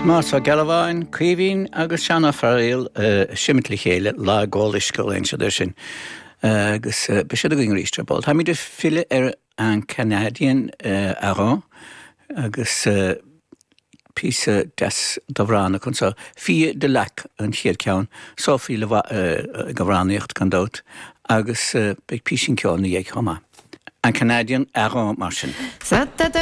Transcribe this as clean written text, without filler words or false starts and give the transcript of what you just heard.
Más a galháin, cuihín agus seanna farréil simitli chéile lá gáliscoil ein seidir sin agus be sé a going rístrabal. Tá míidir fille an Canadian arán agus písa des dohrána chun sa fi de lec an chéad ceann sófií le gohránaíocht gan dót agus beag písin ceána dhéag chomá. An Canadian arán mar sin.